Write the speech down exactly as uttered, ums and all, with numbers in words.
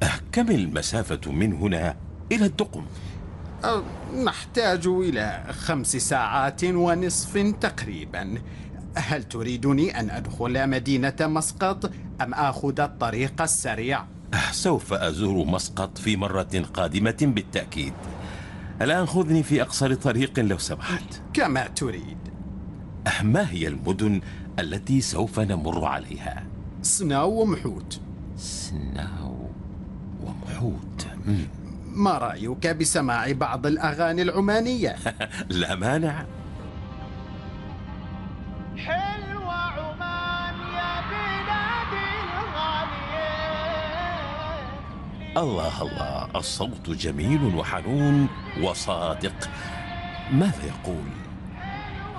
كم المسافة من هنا إلى الدقم؟ أه، نحتاج إلى خمس ساعات ونصف تقريبا. هل تريدني أن أدخل مدينة مسقط أم آخذ الطريق السريع؟ سوف أزور مسقط في مرة قادمة بالتأكيد. الآن خذني في أقصر طريق لو سمحت. كما تريد. ما هي المدن التي سوف نمر عليها؟ سناو ومحوت. سناو ومحوت. مم. ما رأيك بسماع بعض الأغاني العمانية؟ لا مانع. حلوة عمان يا بلادي الغالية. الله الله، الصوت جميل وحنون وصادق. ماذا يقول؟